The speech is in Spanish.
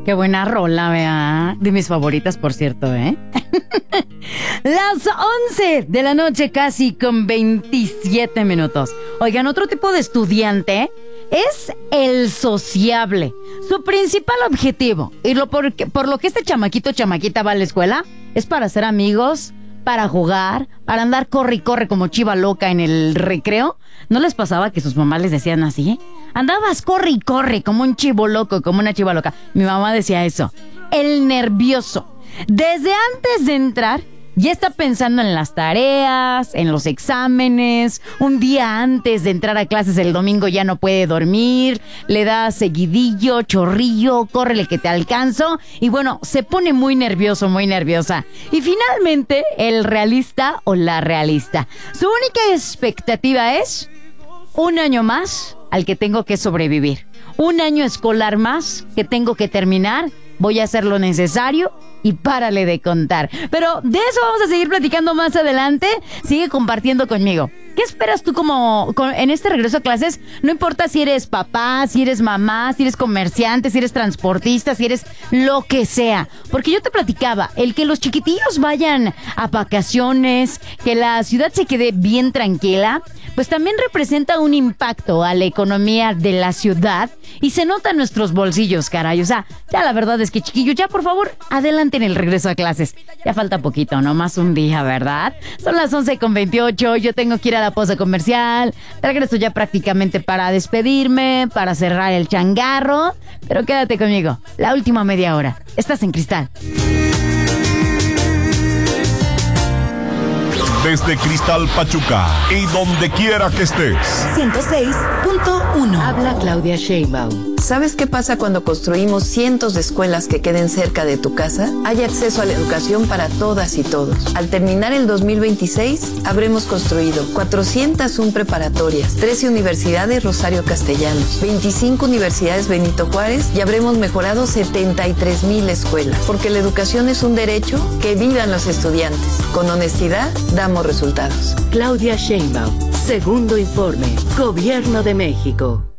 Qué buena rola, vea. De mis favoritas, por cierto, ¿eh? Las 11 de la noche, casi con 27 minutos. Oigan, otro tipo de estudiante es el sociable. Su principal objetivo, y por lo que este chamaquita va a la escuela, es para hacer amigos, para jugar, para andar corre y corre como chiva loca en el recreo. ¿No les pasaba que sus mamás les decían así? Andabas corre y corre como un chivo loco, como una chiva loca. Mi mamá decía eso. El nervioso. Desde antes de entrar, ya está pensando en las tareas, en los exámenes. Un día antes de entrar a clases el domingo ya no puede dormir. Le da seguidillo, chorrillo, córrele que te alcanzo. Y bueno, se pone muy nervioso, muy nerviosa. Y finalmente, el realista o la realista. Su única expectativa es un año más al que tengo que sobrevivir. Un año escolar más que tengo que terminar. Voy a hacer lo necesario y párale de contar. Pero de eso vamos a seguir platicando más adelante. Sigue compartiendo conmigo. ¿Qué esperas tú en este regreso a clases? No importa si eres papá, si eres mamá, si eres comerciante, si eres transportista, si eres lo que sea. Porque yo te platicaba, el que los chiquitillos vayan a vacaciones, que la ciudad se quede bien tranquila, pues también representa un impacto a la economía de la ciudad y se nota en nuestros bolsillos, caray. O sea, ya la verdad es que, chiquillos, ya por favor, adelanten el regreso a clases. Ya falta poquito, no más un día, ¿verdad? Son las 11:28, yo tengo que ir a la pausa comercial. Regreso ya prácticamente para despedirme, para cerrar el changarro. Pero quédate conmigo, la última media hora. Estás en Cristal. Desde Cristal Pachuca y donde quiera que estés. 106.1. Habla Claudia Sheinbaum. ¿Sabes qué pasa cuando construimos cientos de escuelas que queden cerca de tu casa? Hay acceso a la educación para todas y todos. Al terminar el 2026, habremos construido 401 preparatorias, 13 universidades Rosario Castellanos, 25 universidades Benito Juárez y habremos mejorado 73,000 escuelas. Porque la educación es un derecho, que vivan los estudiantes. Con honestidad, damos resultados. Claudia Sheinbaum. Segundo informe. Gobierno de México.